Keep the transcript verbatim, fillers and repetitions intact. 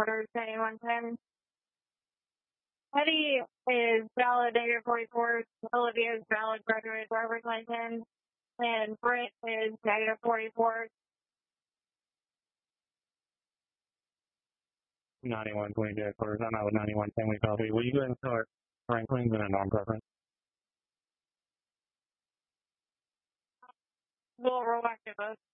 quarters, ninety-one ten. Eddie is valid negative forty-four. Olivia is valid graduated driver's license. And Britt is negative forty-four. ninety-one twenty-two quarters. I'm out with ninety-one ten. We copy. Will you go ahead and start Franklin's in a non-preference? We'll roll back to both.